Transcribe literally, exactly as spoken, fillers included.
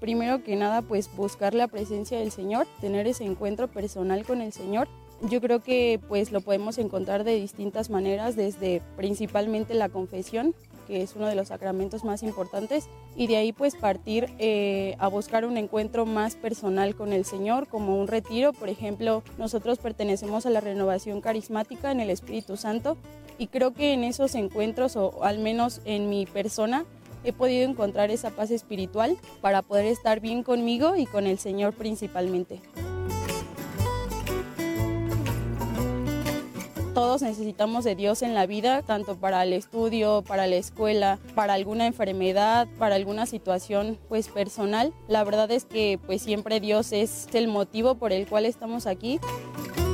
primero que nada, pues buscar la presencia del Señor, tener ese encuentro personal con el Señor. Yo creo que pues lo podemos encontrar de distintas maneras, desde principalmente la confesión, que es uno de los sacramentos más importantes, y de ahí pues partir eh, a buscar un encuentro más personal con el Señor, como un retiro. Por ejemplo, nosotros pertenecemos a la Renovación Carismática en el Espíritu Santo, y creo que en esos encuentros, o al menos en mi persona, he podido encontrar esa paz espiritual para poder estar bien conmigo y con el Señor principalmente. Todos necesitamos de Dios en la vida, tanto para el estudio, para la escuela, para alguna enfermedad, para alguna situación pues personal. La verdad es que pues siempre Dios es el motivo por el cual estamos aquí.